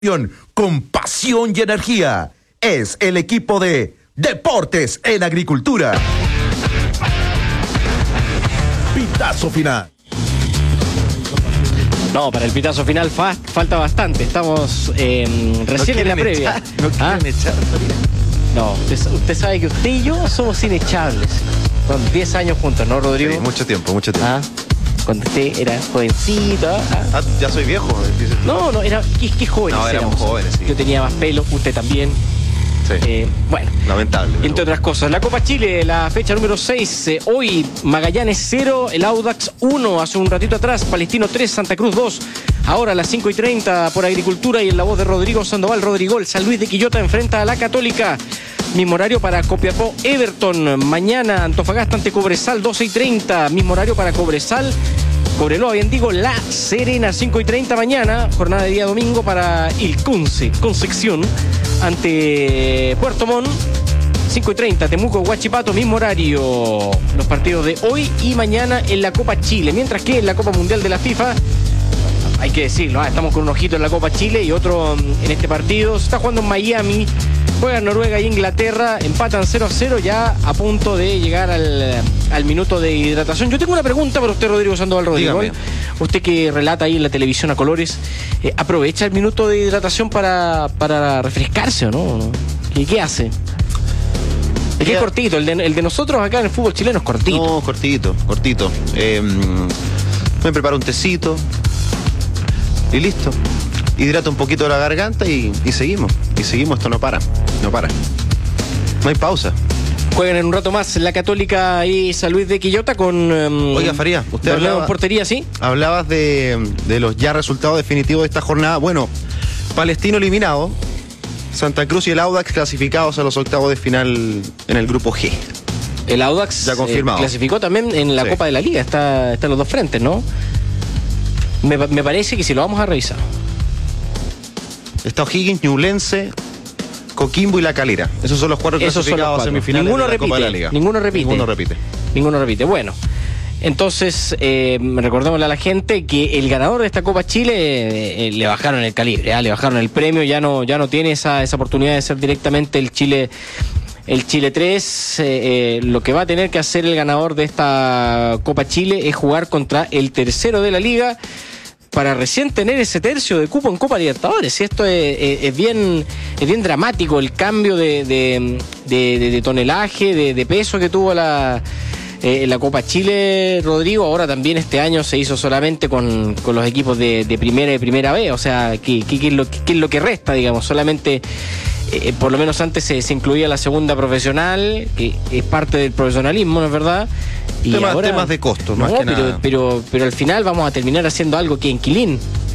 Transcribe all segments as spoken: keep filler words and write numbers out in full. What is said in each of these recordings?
Con pasión y energía, es el equipo de Deportes en Agricultura. Pitazo final. No, para el pitazo final fa falta bastante. Estamos eh, recién no en la previa. Echar, no quieren ¿Ah? echar. No, usted, usted sabe que usted y yo somos inechables. Con diez años juntos, ¿no, Rodrigo? Sí, mucho tiempo, mucho tiempo. ¿Ah? Cuando usted era jovencito. ¿Ah? Ah, ya soy viejo. Dices. No, no, era qué, qué jóvenes. No, éramos jóvenes, sí. Yo tenía más pelo, usted también. Sí. Eh, bueno. Lamentable. Entre pero... otras cosas, la Copa Chile, la fecha número seis, eh, hoy Magallanes cero, el Audax uno, hace un ratito atrás, Palestino tres, Santa Cruz dos, ahora a las cinco y treinta por Agricultura y en la voz de Rodrigo Sandoval, Rodrigo, San Luis de Quillota enfrenta a la Católica, mismo horario para Copiapó, Everton, mañana Antofagasta ante Cobresal, doce y treinta, mismo horario para Cobresal, Cobreloa, bien digo, La Serena, cinco y treinta mañana, jornada de día domingo para Il Conce, Concepción, ante Puerto Montt, cinco y treinta, Temuco, Huachipato, mismo horario, los partidos de hoy y mañana en la Copa Chile, mientras que en la Copa Mundial de la FIFA, hay que decirlo, ¿eh? Estamos con un ojito en la Copa Chile y otro en este partido, se está jugando en Miami, juegan Noruega e Inglaterra, empatan cero a cero, ya a punto de llegar al, al minuto de hidratación. Yo tengo una pregunta para usted, Rodrigo Sandoval Rodrigo. Dígame. Usted que relata ahí en la televisión a colores, eh, ¿aprovecha el minuto de hidratación para, para refrescarse o no? ¿Qué, qué hace? Es que es cortito, el de, el de nosotros acá en el fútbol chileno es cortito. No, cortito, cortito. Eh, me preparo un tecito y listo. Hidrata un poquito la garganta y, y seguimos. Y seguimos, esto no para, no para. No hay pausa. Juegan en un rato más la Católica y San Luis de Quillota con... Um, Oiga, Faría, usted hablaba, en portería, ¿sí? Hablabas de, de los ya resultados definitivos de esta jornada. Bueno, Palestino eliminado, Santa Cruz y el Audax clasificados a los octavos de final en el grupo G. El Audax ya confirmado. Eh, clasificó también en la sí. Copa de la Liga, está, está en los dos frentes, ¿no? Me, me parece que si lo vamos a revisar. Está O'Higgins, Ñublense, Coquimbo y La Calera. Esos son los cuatro Esos clasificados a semifinales ninguno de la repite, Copa de la Liga. Ninguno repite. Ninguno repite. Ninguno repite. Bueno, entonces eh, recordémosle a la gente que el ganador de esta Copa Chile eh, eh, le bajaron el calibre, ¿eh? Le bajaron el premio, ya no, ya no tiene esa, esa oportunidad de ser directamente el Chile. El Chile tres, eh, eh, lo que va a tener que hacer el ganador de esta Copa Chile es jugar contra el tercero de la liga para recién tener ese tercio de cupo en Copa Libertadores. Y esto es, es, es bien es bien dramático, el cambio de, de, de, de, de tonelaje, de, de peso que tuvo la, eh, la Copa Chile, Rodrigo. Ahora también este año se hizo solamente con, con los equipos de, de primera y primera B. O sea, ¿qué, qué, qué, es lo, qué es lo que resta, digamos? Solamente... Eh, por lo menos antes se, se incluía la segunda profesional, que es parte del profesionalismo, ¿no es verdad? Y temas, ahora, temas de costos, no, más que pero, nada. Pero, pero al final vamos a terminar haciendo algo que en Quilín.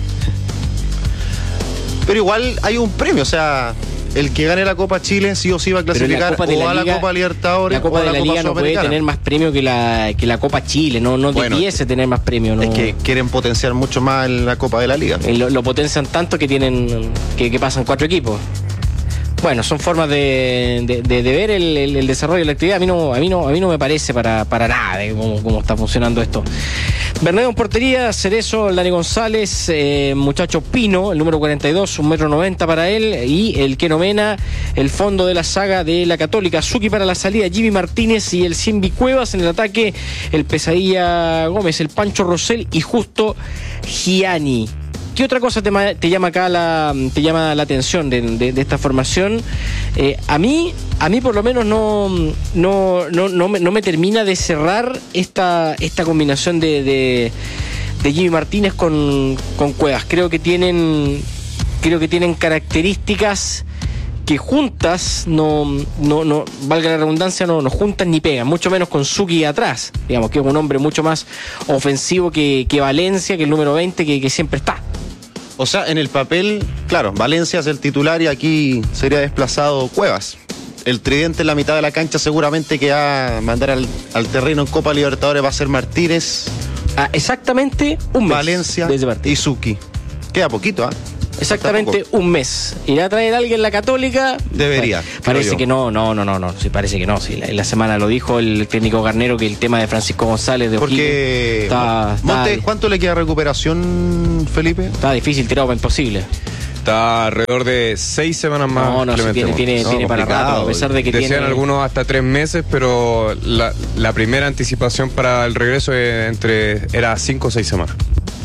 Pero igual hay un premio, o sea, el que gane la Copa Chile sí o sí va a clasificar o la a la Liga, Copa Libertadores la Copa o a de la, la Copa Liga no puede tener más premio que la, que la Copa Chile, no, no bueno, debiese tener más premio. No. Es que quieren potenciar mucho más la Copa de la Liga. Lo, lo potencian tanto que tienen que, que pasan cuatro equipos. Bueno, son formas de, de, de, de ver el, el, el desarrollo de la actividad. A mí no, a mí no, a mí no me parece para, para nada de cómo, cómo está funcionando esto. Bernardo en portería, Cerezo, Dani González, eh, muchacho Pino, el número cuarenta y dos, un metro noventa para él, y el Keno Mena, el fondo de la saga de la Católica. Suki para la salida, Jimmy Martínez y el Simbi Cuevas. En el ataque, el Pesadilla Gómez, el Pancho Rosell y Justo Gianni. ¿Qué otra cosa te, te llama acá la, te llama la atención de, de, de esta formación? Eh, a mí, a mí por lo menos no, no, no, no, me, no me termina de cerrar esta, esta combinación de, de, de Jimmy Martínez con, con Cuevas. Creo que tienen, creo que tienen características que juntas no, no, no, valga la redundancia, no, no juntan ni pegan, mucho menos con Suki atrás, digamos que es un hombre mucho más ofensivo que, que Valencia, que el número veinte, que, que siempre está. O sea, en el papel, claro, Valencia es el titular y aquí sería desplazado Cuevas. El tridente en la mitad de la cancha seguramente que va a mandar al, al terreno en Copa Libertadores va a ser Martínez. Ah, exactamente un mes. Valencia y Suki. Queda poquito, ¿ah? ¿eh? Exactamente un mes. ¿Irá a traer a alguien la Católica? Debería. Parece que no, no, no, no, no. Sí, parece que no. Sí, la, la semana lo dijo el técnico Garnero que el tema de Francisco González de Porque está, Monte, está, ¿cuánto le queda recuperación, Felipe? Está difícil, tirado para imposible. Está alrededor de seis semanas más. No, no, sí, tiene, tiene, No, tiene para rato, a pesar de que Decían tiene... algunos hasta tres meses, pero la, la primera anticipación para el regreso es entre era cinco o seis semanas.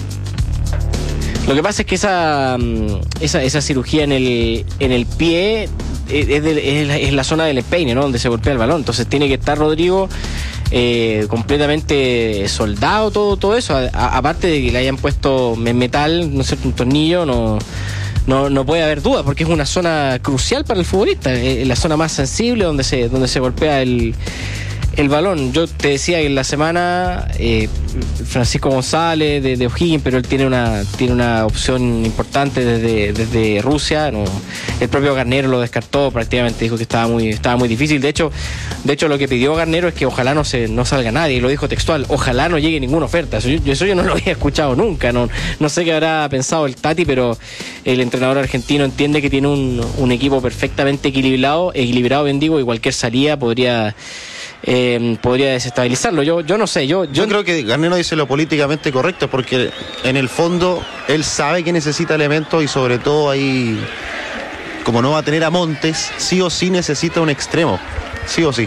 Lo que pasa es que esa, esa, esa cirugía en el, en el pie es, de, es, la, es la zona del empeine, ¿no? Donde se golpea el balón. Entonces tiene que estar Rodrigo eh, completamente soldado, todo, todo eso. A, a, aparte de que le hayan puesto en metal, no sé, un tornillo, no, no, no puede haber duda, porque es una zona crucial para el futbolista. Es la zona más sensible donde se, donde se golpea el... el balón. Yo te decía que en la semana eh, Francisco González de, de O'Higgins, pero él tiene una tiene una opción importante desde, desde Rusia. No, el propio Garnero lo descartó prácticamente, dijo que estaba muy estaba muy difícil. De hecho, de hecho lo que pidió Garnero es que ojalá no se no salga nadie, y lo dijo textual, ojalá no llegue ninguna oferta. Eso yo, eso yo no lo había escuchado nunca. No, no sé qué habrá pensado el Tati, pero el entrenador argentino entiende que tiene un, un equipo perfectamente equilibrado, equilibrado, bien digo, y cualquier salida podría Eh, podría desestabilizarlo. Yo yo no sé, yo yo, yo creo que Garnero dice lo políticamente correcto, porque en el fondo él sabe que necesita elementos, y sobre todo ahí, como no va a tener a Montes, sí o sí necesita un extremo, sí o sí.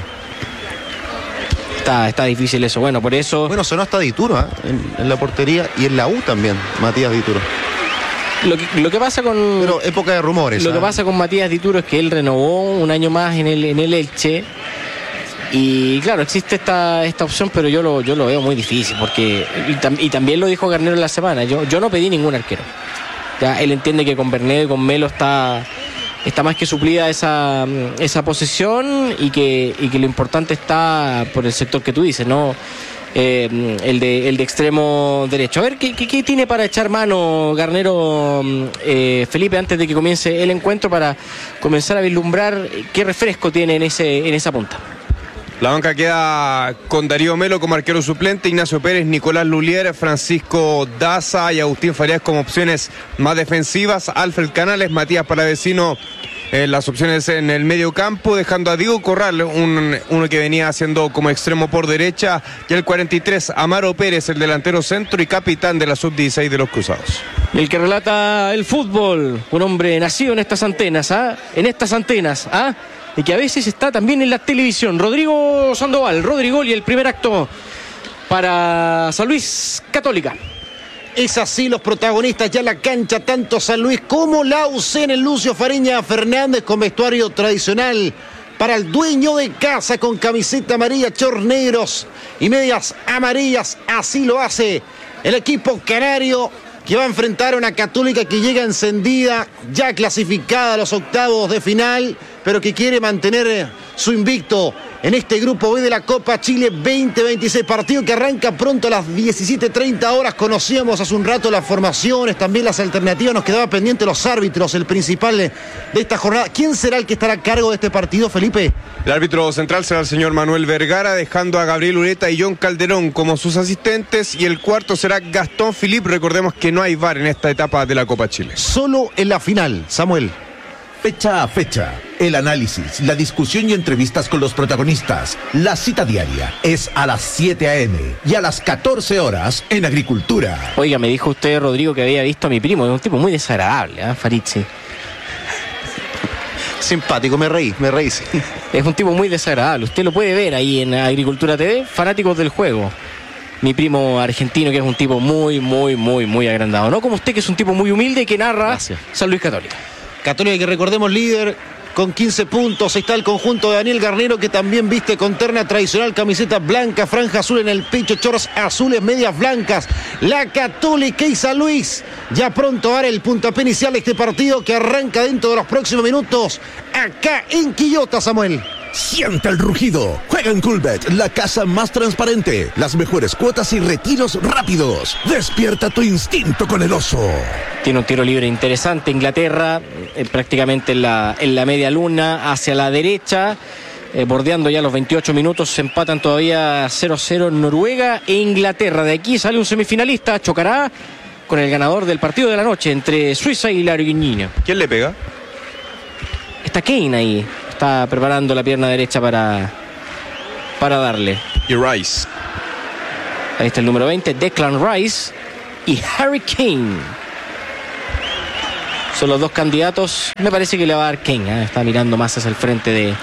Está, está difícil eso. Bueno, por eso... Bueno, sonó hasta Dituro, ¿eh? en, en la portería, y en la U también, Matías Dituro. Lo que, lo que pasa con... Pero época de rumores. Lo ¿eh? que pasa con Matías Dituro es que él renovó un año más en el, en el Elche. Y claro, existe esta, esta opción, pero yo lo, yo lo veo muy difícil, porque, y, tam, y también lo dijo Garnero en la semana, yo, yo no pedí ningún arquero. Ya él entiende que con Bernet y con Melo está, está más que suplida esa, esa posición, y que, y que lo importante está por el sector que tú dices, ¿no? Eh, el, de, el de extremo derecho. A ver, ¿qué, qué, qué tiene para echar mano Garnero, eh, Felipe, antes de que comience el encuentro, para comenzar a vislumbrar qué refresco tiene en, ese, en esa punta? La banca queda con Darío Melo como arquero suplente, Ignacio Pérez, Nicolás Lulier, Francisco Daza y Agustín Farías como opciones más defensivas, Alfred Canales, Matías Palavecino eh, las opciones en el medio campo, dejando a Diego Corral, un, uno que venía haciendo como extremo por derecha, y el cuarenta y tres, Amaro Pérez, el delantero centro y capitán de la sub dieciséis de los Cruzados. El que relata el fútbol, un hombre nacido en estas antenas, ¿ah? En estas antenas, ¿ah? Y que a veces está también en la televisión. Rodrigo Sandoval, Rodrigo, y el primer acto para San Luis Católica. Es así, los protagonistas ya en la cancha, tanto San Luis como la U C, en el Lucio Fariña Fernández, con vestuario tradicional para el dueño de casa, con camiseta amarilla, shorts negros y medias amarillas. Así lo hace el equipo canario, que va a enfrentar a una Católica que llega encendida, ya clasificada a los octavos de final, pero que quiere mantener su invicto en este grupo B de la Copa Chile veinte veintiséis, partido que arranca pronto a las diecisiete treinta horas. Conocíamos hace un rato las formaciones, también las alternativas, nos quedaba pendiente los árbitros, el principal de esta jornada. ¿Quién será el que estará a cargo de este partido, Felipe? El árbitro central será el señor Manuel Vergara, dejando a Gabriel Ureta y John Calderón como sus asistentes, y el cuarto será Gastón Philippe. Recordemos que no hay V A R en esta etapa de la Copa Chile. Solo en la final, Samuel. Fecha a fecha, el análisis, la discusión y entrevistas con los protagonistas. La cita diaria es a las siete a eme y a las catorce horas en Agricultura. Oiga, me dijo usted, Rodrigo, que había visto a mi primo, es un tipo muy desagradable, ¿eh? Farizzi. Simpático, me reí, me reí. Sí. Es un tipo muy desagradable, usted lo puede ver ahí en Agricultura T V, fanáticos del juego. Mi primo argentino, que es un tipo muy, muy, muy, muy agrandado. No como usted, que es un tipo muy humilde y que narra Gracias. San Luis Católica. Católica, que recordemos, líder con quince puntos. Está el conjunto de Daniel Garnero, que también viste con terna tradicional, camiseta blanca, franja azul en el pecho, shorts azules, medias blancas. La Católica y San Luis ya pronto a dar el puntapié inicial de este partido, que arranca dentro de los próximos minutos acá en Quillota, Samuel. Siente el rugido. Juega en Coolbet, la casa más transparente. Las mejores cuotas y retiros rápidos. Despierta tu instinto con el oso. Tiene un tiro libre interesante Inglaterra, eh, prácticamente en la, en la media luna, hacia la derecha, eh, bordeando ya los veintiocho minutos. Se empatan todavía cero cero Noruega e Inglaterra. De aquí sale un semifinalista, chocará con el ganador del partido de la noche entre Suiza y la Argentina. ¿Quién le pega? Está Kane ahí. Está preparando la pierna derecha para, para darle. Y Rice. Ahí está el número veinte, Declan Rice y Harry Kane. Son los dos candidatos. Me parece que le va a dar Kenia. ¿eh? Está mirando más hacia el frente de,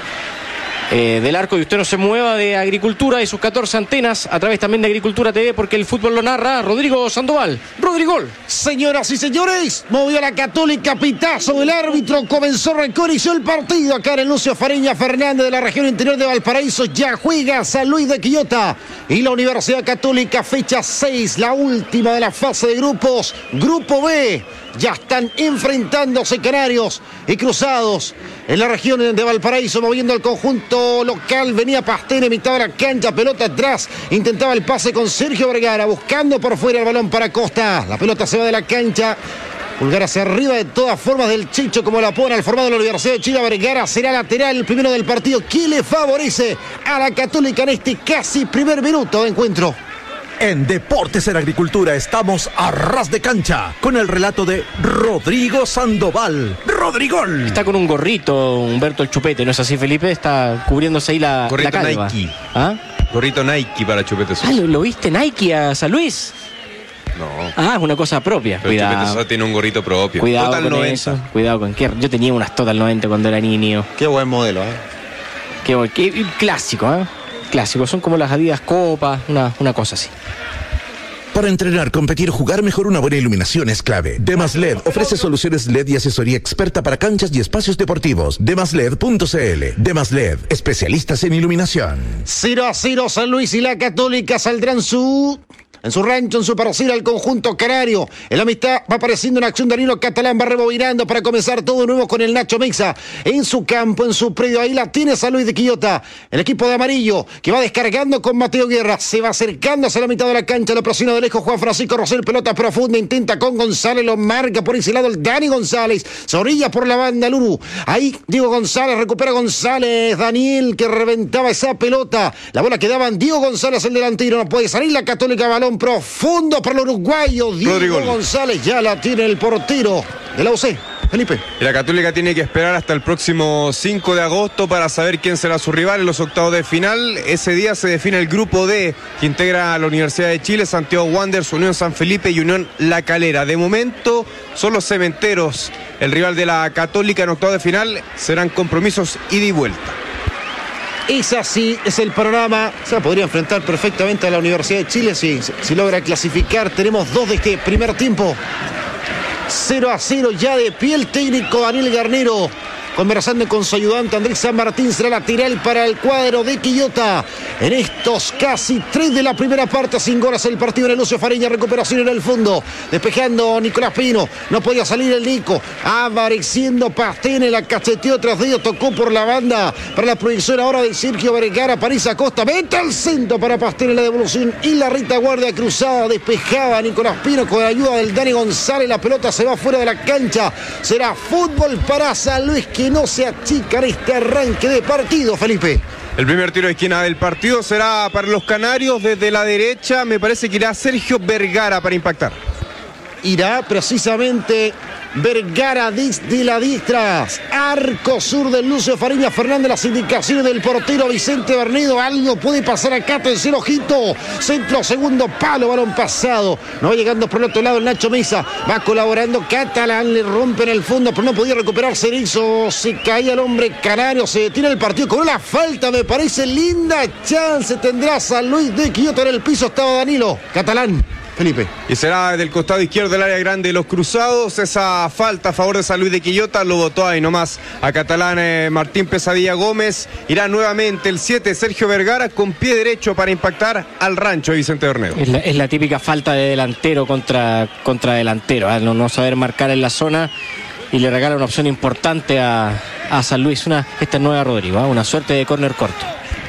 eh, del arco. Y usted no se mueva de Agricultura y sus catorce antenas a través también de Agricultura T V, porque el fútbol lo narra Rodrigo Sandoval. Rodrigo. Señoras y señores, movió la Católica, pitazo del árbitro, comenzó, recorrió el partido acá en el Lucio Fariña Fernández de la región interior de Valparaíso. Ya juega San Luis de Quillota y la Universidad Católica, fecha seis, la última de la fase de grupos, Grupo B. Ya están enfrentándose Canarios y Cruzados en la región de Valparaíso, moviendo el conjunto local. Venía Pastene, mitad de la cancha, pelota atrás, intentaba el pase con Sergio Vergara, buscando por fuera el balón para Costa. La pelota se va de la cancha, pulgar hacia arriba de todas formas del Chicho, como la pone al formado de la Universidad de Chile. Vergara será lateral, el primero del partido, que le favorece a la Católica en este casi primer minuto de encuentro. En Deportes en Agricultura estamos a ras de cancha con el relato de Rodrigo Sandoval. ¡Rodrigol! Está con un gorrito Humberto el Chupete, ¿no es así, Felipe? Está cubriéndose ahí la, gorrito la calva. Nike. ¿Ah? Gorrito Nike para Chupete Sosa. Ah, ¿lo, lo viste Nike a San Luis? No. Ah, es una cosa propia. Pero Cuidado. Chupete Sosa tiene un gorrito propio. Cuidado Total con noventa. eso. Cuidado con qué. Yo tenía unas Total noventa cuando era niño. Qué buen modelo, ¿eh? Qué, qué clásico, ¿eh? Clásico. Son como las Adidas Copa, una, una cosa así. Para entrenar, competir, jugar mejor, una buena iluminación es clave. Demas L E D ofrece soluciones L E D y asesoría experta para canchas y espacios deportivos. demas led punto c l. Demas L E D, especialistas en iluminación. cero a cero San Luis y la Católica saldrán su... en su rancho, en su parcela, el conjunto canario. En la mitad va apareciendo una acción. Danilo Catalán va rebobinando para comenzar todo de nuevo con el Nacho Meiza en su campo, en su predio. Ahí la tiene San Luis de Quillota, el equipo de amarillo, que va descargando con Mateo Guerra. Se va acercando hacia la mitad de la cancha, lo presiona de lejos Juan Francisco Rosel, pelota profunda, intenta con González, lo marca por ese lado el Dani González, se orilla por la banda Luru. Ahí Diego González, recupera González, Daniel que reventaba esa pelota. La bola quedaba en Diego González, el delantero, no puede salir la Católica, balón profundo para el uruguayo Diego Rodrigo González, ya la tiene el portero de la U C. Felipe. Y la Católica tiene que esperar hasta el próximo cinco de agosto para saber quién será su rival en los octavos de final. Ese día se define el grupo D, que integra a la Universidad de Chile, Santiago Wanderers, Unión San Felipe y Unión La Calera. De momento son los Cementeros el rival de la Católica en octavos de final. Serán compromisos ida y vuelta. Es así, es el panorama. Se podría enfrentar perfectamente a la Universidad de Chile si, si logra clasificar. Tenemos dos de este primer tiempo. cero a cero ya de pie el técnico Daniel Garnero, conversando con su ayudante Andrés San Martín. Será lateral para el cuadro de Quillota en estos casi tres de la primera parte. Sin goles el partido en el Lucio Fariña. Recuperación en el fondo, despejando Nicolás Pino, no podía salir el Nico, apareciendo Pastene, la cacheteó tras de ello, tocó por la banda para la proyección ahora de Sergio Vergara. París Acosta, mete al centro para Pastene, la devolución y la retaguardia cruzada, despejaba Nicolás Pino con la ayuda del Dani González. La pelota se va fuera de la cancha. Será fútbol para San Luis, que no se achica en este arranque de partido, Felipe. El primer tiro de esquina del partido será para los canarios. Desde la derecha me parece que irá Sergio Vergara para impactar. Irá precisamente Vergara desde la diestra, arco sur del Lucio Fariña Fernández. Las indicaciones del portero Vicente Bernedo. Algo puede pasar acá, atención, ojito, centro, segundo palo, balón pasado, no va llegando por el otro lado el Nacho Meiza, va colaborando Catalán, le rompe en el fondo pero no podía recuperarse, hizo, se caía el hombre canario, se detiene el partido con una falta, me parece. Linda chance tendrá San Luis de Quillota. En el piso estaba Danilo Catalán, Felipe. Y será del costado izquierdo del área grande de los Cruzados. Esa falta a favor de San Luis de Quillota lo botó ahí nomás a Catalán eh, Martín Pesadilla Gómez. Irá nuevamente el siete, Sergio Vergara, con pie derecho para impactar al rancho de Vicente Bernedo. Es la, es la típica falta de delantero contra, contra delantero, ¿eh? no, no saber marcar en la zona, y le regala una opción importante a, a San Luis. Una, esta es nueva Rodrigo, ¿eh? Una suerte de córner corto.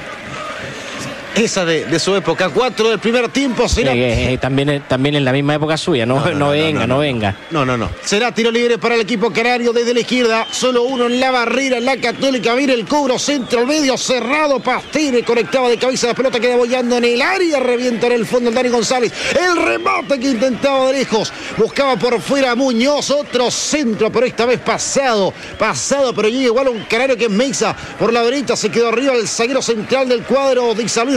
Esa de, de su época, cuatro del primer tiempo. Será... Eh, eh, también, también en la misma época suya, no, no, no, no, no venga, no, no, no venga. No, no, no. Será tiro libre para el equipo canario desde la izquierda. Solo uno en la barrera, en la Católica. Viene el cobro, centro al medio, cerrado. Pastene conectaba de cabeza, la pelota queda bollando en el área. Revienta en el fondo el Dani González. El remate que intentaba de lejos. Buscaba por fuera Muñoz, otro centro, pero esta vez pasado. Pasado, pero llega igual un canario que es Meiza. Por la derecha se quedó arriba el zaguero central del cuadro de San Luis,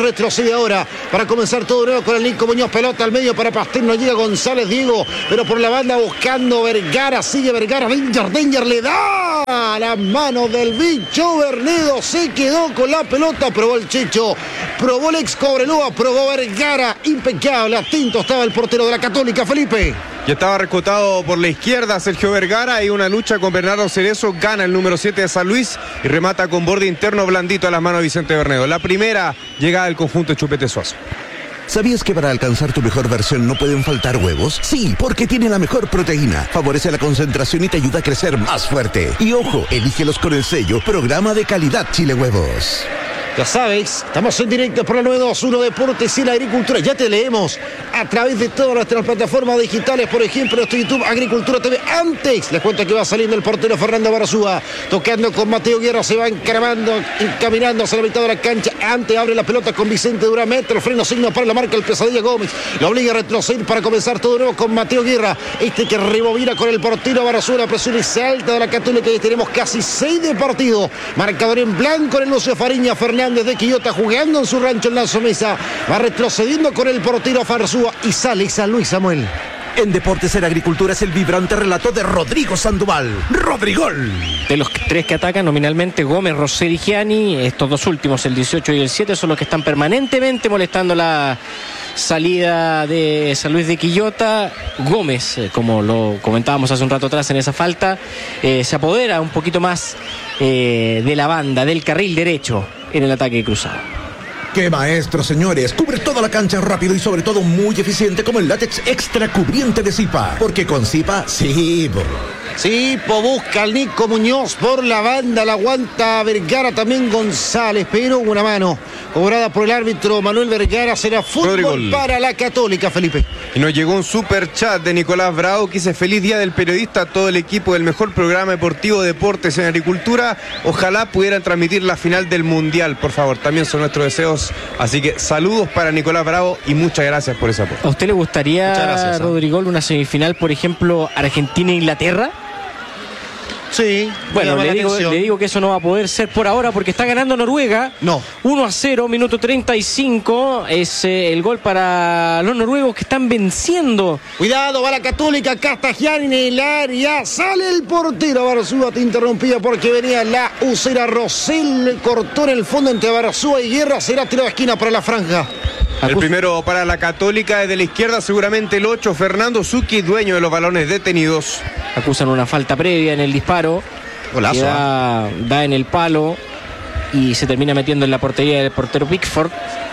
retrocede ahora para comenzar todo de nuevo con el Nico Muñoz. Pelota al medio para Pastel, no llega González Diego, pero por la banda buscando Vergara, sigue Vergara, Danger, Danger le da a la mano del bicho Bernedo, se quedó con la pelota, probó el Checho, probó el ex Cobreloa, probó Vergara, impecable, atento estaba el portero de la Católica, Felipe. Y estaba recotado por la izquierda Sergio Vergara y una lucha con Bernardo Cerezo, gana el número siete de San Luis y remata con borde interno blandito a las manos de Vicente Bernedo. La primera llegada del conjunto de Chupete Suazo. ¿Sabías que para alcanzar tu mejor versión no pueden faltar huevos? Sí, porque tiene la mejor proteína, favorece la concentración y te ayuda a crecer más fuerte. Y ojo, elígelos con el sello Programa de Calidad Chile Huevos. Ya sabes, estamos en directo por la nueve dos uno Deportes y la Agricultura. Ya te leemos a través de todas nuestras plataformas digitales, por ejemplo, nuestro YouTube Agricultura T V. Antes, les cuento que va saliendo el portero Fernando Barzúa, tocando con Mateo Guerra, se va encaramando, encaminando hacia la mitad de la cancha. Antes abre la pelota con Vicente Durán, metro, freno, signo para la marca el Pesadilla Gómez. Lo obliga a retroceder para comenzar todo de nuevo con Mateo Guerra. Este que rebobina con el portero Barzúa, la presión es alta de la Católica y tenemos casi seis de partido. Marcador en blanco en el Lucio Fariña Fernández de Quillota jugando en su rancho en la Somesa, va retrocediendo con el portero Farsúa y sale San Luis, Samuel. En Deportes en Agricultura es el vibrante relato de Rodrigo Sandoval. ¡Rodrigol! De los tres que atacan nominalmente, Gómez, Rosel y Gianni, estos dos últimos, el dieciocho y el siete, son los que están permanentemente molestando la salida de San Luis de Quillota. Gómez, eh, como lo comentábamos hace un rato atrás en esa falta, eh, se apodera un poquito más eh, de la banda, del carril derecho en el ataque cruzado. ¡Qué maestro, señores! Cubre toda la cancha rápido y sobre todo muy eficiente como el látex extra cubriente de Zipa. Porque con Zipa, sí, po. Sí, po, busca al Nico Muñoz por la banda, la aguanta Vergara, también González, pero una mano cobrada por el árbitro Manuel Vergara, será fútbol Rodrigo. Para la Católica, Felipe. Y nos llegó un super chat de Nicolás Bravo que dice: feliz día del periodista a todo el equipo del mejor programa deportivo Deportes en Agricultura. Ojalá pudieran transmitir la final del Mundial, por favor. También son nuestros deseos. Así que saludos para Nicolás Bravo y muchas gracias por ese apoyo. ¿A usted le gustaría, gracias, ¿eh? Rodrigo, una semifinal, por ejemplo, Argentina-Inglaterra? Sí, Bueno, le digo, le digo que eso no va a poder ser por ahora porque está ganando Noruega. No. uno a cero, minuto treinta y cinco. Es eh, el gol para los noruegos que están venciendo. Cuidado, va la Católica, Castagiani en el área, sale el portero, Barzúa te interrumpía porque venía la Ucera, Rosel le cortó en el fondo entre Barzúa y Guerra, será tiro de esquina para la franja. El primero para la Católica, desde la izquierda seguramente el ocho, Fernando Zucchi, dueño de los balones detenidos. Acusan una falta previa en el disparo. Golazo, que da, da en el palo y se termina metiendo en la portería del portero Pickford.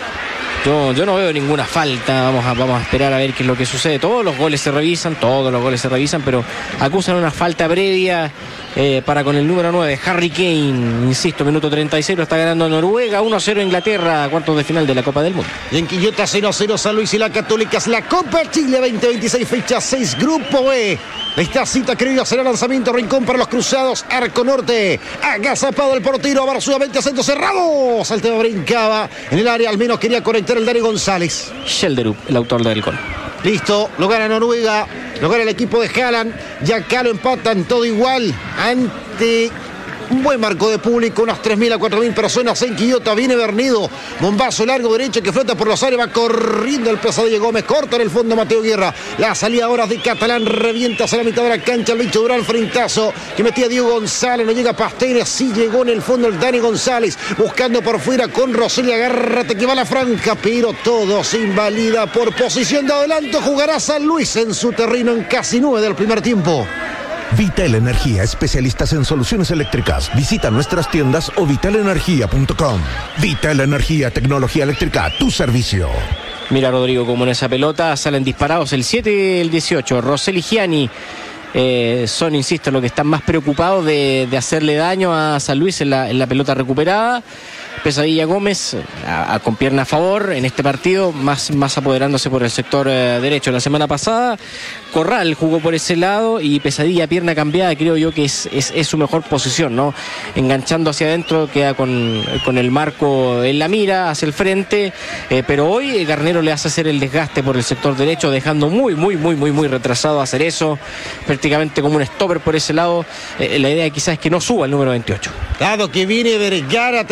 Yo, yo no veo ninguna falta. Vamos a, vamos a esperar a ver qué es lo que sucede. Todos los goles se revisan, todos los goles se revisan, pero acusan una falta previa eh, para con el número nueve, Harry Kane. Insisto, minuto treinta y seis, está ganando Noruega, uno a cero Inglaterra, cuartos de final de la Copa del Mundo. Y en Quillota cero a cero San Luis y la Católica, es la Copa Chile veinte veintiséis, fecha seis, Grupo B. Esta cita querida será lanzamiento, rincón para los cruzados, arco norte, agazapado el portero, Barzúa, veinte a centro cerrado, saltaba, brincaba en el área, al menos quería conectar el Dani González. Schelderup, el autor del gol. Listo, lo gana Noruega, lo gana el equipo de Haaland, ya acá lo empatan todo igual ante un buen marco de público, unas tres mil a cuatro mil personas en Quillota. Viene Bernedo, bombazo largo derecho que flota por los aires, va corriendo el Pesadilla Gómez, corta en el fondo Mateo Guerra, la salida ahora de Catalán, revienta hacia la mitad de la cancha el bicho Durán, frentazo que metía Diego González, no llega Pasteres, sí llegó en el fondo el Dani González, buscando por fuera con Roseli, agárrate que va la franja, pero todo se invalida por posición de adelanto. Jugará San Luis en su terreno en casi nueve del primer tiempo. Vital Energía, especialistas en soluciones eléctricas. Visita nuestras tiendas o vital energía punto com. Vital Energía, tecnología eléctrica a tu servicio. Mira, Rodrigo, como en esa pelota salen disparados el siete y el dieciocho. Rosel y Gianni eh, son, insisto, los que están más preocupados de, de hacerle daño a San Luis en la, en la pelota recuperada. Pesadilla Gómez a, a, con pierna a favor en este partido, más, más apoderándose por el sector eh, derecho. La semana pasada Corral jugó por ese lado y Pesadilla pierna cambiada, creo yo que es, es, es su mejor posición, ¿no? Enganchando hacia adentro, queda con, con el marco en la mira, hacia el frente, eh, pero hoy Garnero le hace hacer el desgaste por el sector derecho, dejando muy, muy, muy, muy, muy retrasado a hacer eso, prácticamente como un stopper por ese lado. Eh, la idea quizás es que no suba el número veintiocho. Dado que viene Vergara, tres cuartos de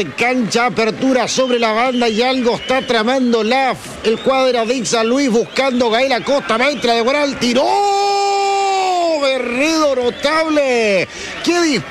de cancha, apertura sobre la banda y algo está tramando la, el cuadro de San Luis buscando Gael Acosta, maestra de Guaral, tiró, berrido notable, qué disparo.